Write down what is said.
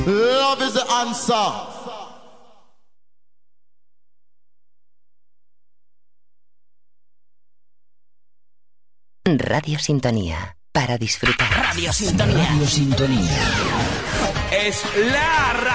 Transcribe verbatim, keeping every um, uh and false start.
Love is the answer. Radio Sintonía, para disfrutar. Radio Sintonía. Radio Sintonía. Es la